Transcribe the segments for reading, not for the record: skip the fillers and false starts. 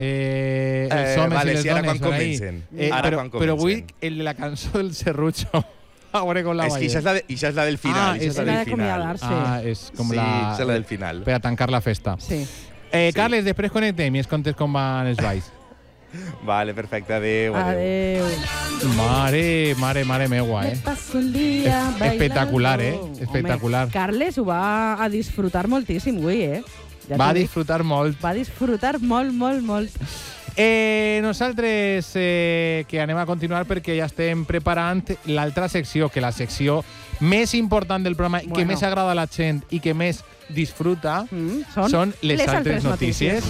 Vale, si ara quan comencen. Però avui el de la cançó del Serrucho a veure com la és que això és la del final. és la d'acomiadar-se. És com sí, la... és la del final. Per a tancar la festa. Sí. Carles, després connectem i es contes com van els balls. Vale, perfecte, adéu. Adéu. Mare meua, Me paso el día espectacular, bailando. espectacular. Home, Carles ho va a disfrutar moltíssim avui, Ja va t'ho dic. disfrutar molt. Va disfrutar molt. Nosaltres que anem a continuar perquè ja estem preparant l'altra secció, que la secció més important del programa, que més agrada a la gent i que més disfruta, són les altres notícies.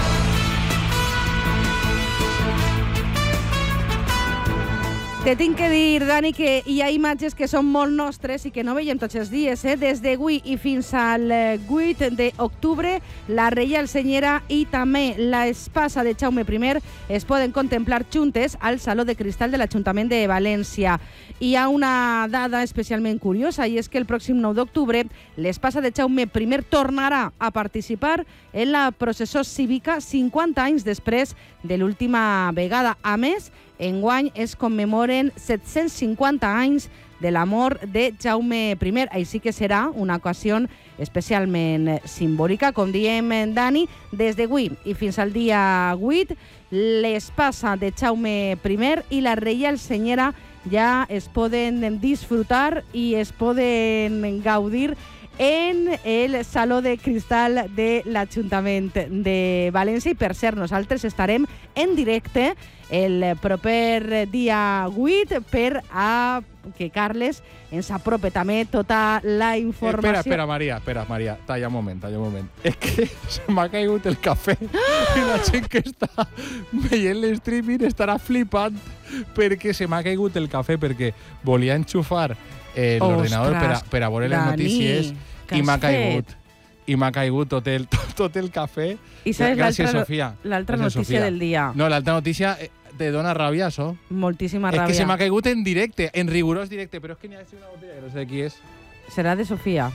Te tinc que dir, Dani, que hi ha imatges que són molt nostres i que no veiem tots els dies. Des d'avui i fins al 8 d'octubre, la Reial Senyera i també l'espasa de Jaume I es poden contemplar juntes al Saló de Cristal de l'Ajuntament de València. Hi ha una dada especialment curiosa i és que el pròxim 9 d'octubre l'espasa de Jaume I tornarà a participar en la processó cívica 50 anys després de l'última vegada. A més, enguany es commemoren 750 anys de la mort de Jaume I, així que serà una ocasió especialment simbòlica. Com diem, Dani, des d'avui i fins al dia 8, l'espasa de Jaume I i la Reial Senyera ja es poden disfrutar i es poden gaudir en el Saló de Cristal de l'Ajuntament de València. I per cert, nosaltres estarem en directe el proper dia 8 per a que Carles ens aprope també tota la informació. Espera, Maria, talla un moment. És que se m'ha caigut el cafè i la gent que està veient l'streaming estarà flipant perquè se m'ha caigut el cafè, perquè volia enxufar l'ordinador per a veure les notícies i m'ha caigut tot el cafè. I saps Gràcies, Sofia. L'altra notícia del dia. No, l'altra notícia te dona ràbia, això. Moltíssima ràbia. És que se m'ha caigut en directe, en rigorós directe, però és que n'hi ha una botella que no sé de qui és. Serà de Sofia.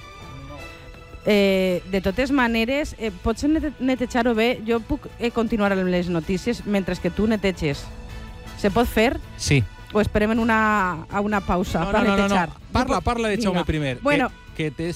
De totes maneres, pots netejar-ho bé? Jo puc continuar amb les notícies mentre que tu neteges. Se pot fer? Sí. O esperem a una pausa per netejar? No. Parla de Jaume I, bueno, que té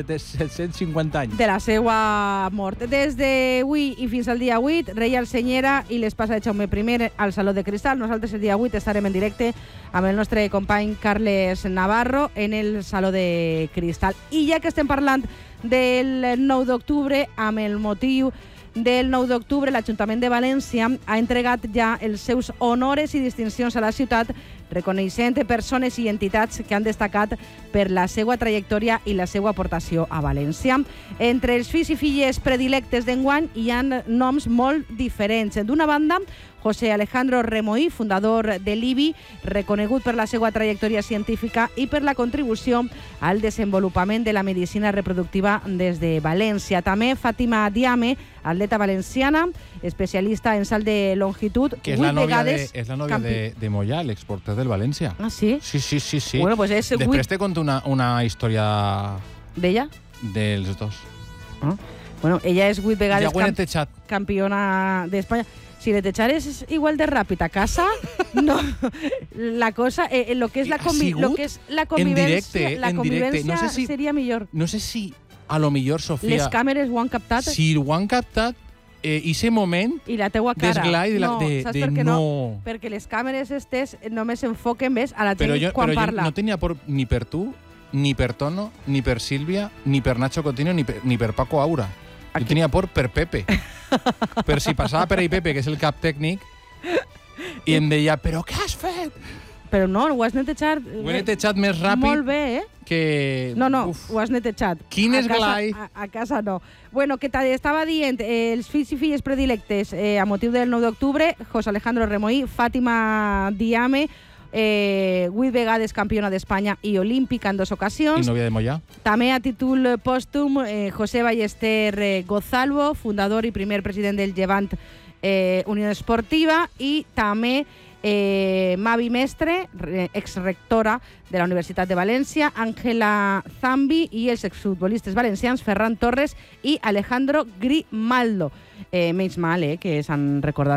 750 anys. De la seva mort. Des d'avui i fins al dia 8, Reial Senyera i l'espasa de Jaume I al Saló de Cristal. Nosaltres el dia 8 estarem en directe amb el nostre company Carles Navarro en el Saló de Cristal. I ja que estem parlant del 9 d'octubre, amb el motiu del 9 d'octubre, l'Ajuntament de València ha entregat ja els seus honores i distincions a la ciutat, reconeixent persones i entitats que han destacat per la seva trajectòria i la seva aportació a València. Entre els fills i filles predilectes d'enguany hi ha noms molt diferents. D'una banda, José Alejandro Remoí, fundador de l'IBI, reconegut per la seva trajectòria científica i per la contribució al desenvolupament de la medicina reproductiva des de València. També Fàtima Diame, atleta valenciana, especialista en salt de longitud. Que és la nòvia de Moyà, l'exporter del València. Ah, sí? Sí. Bueno, pues és després te conto una història... D'ella? Dels dos. Ah. Bueno, ella és 8 vegades campiona d'Espanya. Si netejar és igual de ràpid a casa, no. La cosa, lo que és la convivència, no sé si, seria millor. No sé si, a lo millor, Sofia... Les càmeres ho han captat? Si ho han captat, ese moment... I la teua cara. D'esglai saps per què no? Perquè les càmeres estes només s'enfoquen més a la gent quan parla. Però jo no tenia por ni per tu, ni per Tono, ni per Sílvia, ni per Nacho Coutinho, ni per Paco Aura. Jo tenia por per Pepe. Per si passava per ahí Pepe, que és el cap tècnic, i em deia, però què has fet? Però no, ho has netejat... Ho he netejat més ràpid. Molt bé, que... No, ho has netejat. Quin esglai! A casa no. Bueno, que t'estava dient, els fills i filles predilectes a motiu del 9 d'octubre, José Alejandro Remoí, Fàtima Diame, 8 vegades campiona d'Espanya i olímpica en 2 ocasions. I nòvia de Moyà. També a títol pòstum, José Ballester Gozalvo, fundador i primer president del Llevant Unió Esportiva, i també Mavi Mestre, exrectora de la Universitat de València, Ángela Zambi i els exfutbolistes valencians Ferran Torres i Alejandro Grimaldo. Menys mal, que s'han recordat